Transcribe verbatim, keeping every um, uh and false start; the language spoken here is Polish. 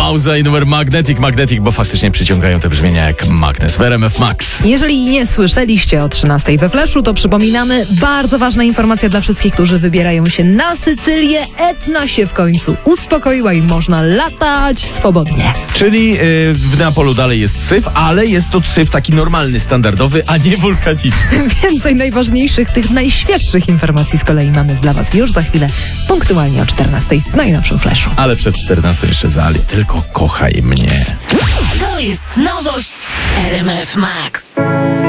Mauza i numer Magnetic, Magnetic, bo faktycznie przyciągają te brzmienia jak magnes w R M F Max. Jeżeli nie słyszeliście o trzynastej we Flashu, to przypominamy, bardzo ważna informacja dla wszystkich, którzy wybierają się na Sycylię. Etna się w końcu uspokoiła i można latać swobodnie. Czyli yy, w Neapolu dalej jest syf, ale jest to syf taki normalny, standardowy, a nie wulkaniczny. Więcej najważniejszych, tych najświeższych informacji z kolei mamy dla was już za chwilę, punktualnie o czternastej w najnowszym Flashu. Ale przed czternastą jeszcze Zali. Tylko kochaj mnie. To jest nowość R M F Max.